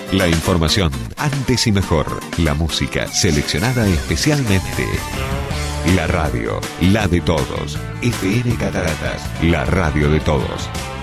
La información antes y mejor. La música seleccionada especialmente. La radio, la de todos. FM Cataratas, la radio de todos.